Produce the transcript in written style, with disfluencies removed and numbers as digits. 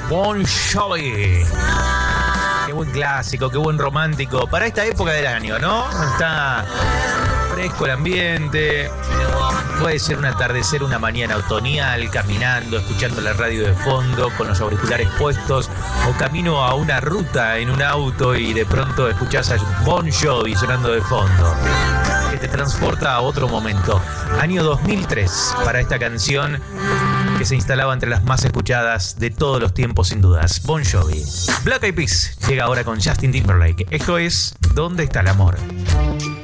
Bon Jovi. Qué buen clásico, qué buen romántico. Para esta época del año, ¿no? Está fresco el ambiente. Puede ser un atardecer, una mañana otoñal, caminando, escuchando la radio de fondo, con los auriculares puestos, o camino a una ruta en un auto y de pronto escuchás a Bon Jovi sonando de fondo, que te transporta a otro momento. Año 2003 para esta canción que se instalaba entre las más escuchadas de todos los tiempos, sin dudas. Bon Jovi. Black Eyed Peas llega ahora con Justin Timberlake. Esto es ¿Dónde está el amor?